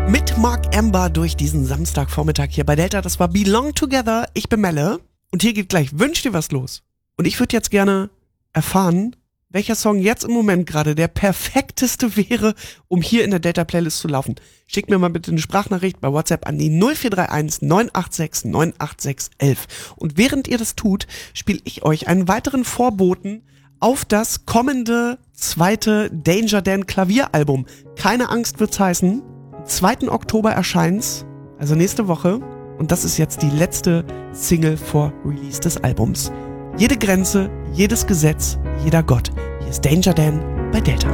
Mit Mark Amber durch diesen Samstagvormittag hier bei Delta. Das war Belong Together. Ich bin Melle und hier geht gleich Wünsch dir was los. Und ich würde jetzt gerne erfahren, welcher Song jetzt im Moment gerade der perfekteste wäre, um hier in der Delta-Playlist zu laufen. Schickt mir mal bitte eine Sprachnachricht bei WhatsApp an die 0431 986 986 11. Und während ihr das tut, spiele ich euch einen weiteren Vorboten auf das kommende zweite Danger Dan Klavieralbum. Keine Angst wird's heißen. Am 2. Oktober erscheint's, also nächste Woche. Und das ist jetzt die letzte Single vor Release des Albums. Jede Grenze, jedes Gesetz, jeder Gott. Hier ist Danger Dan bei Delta.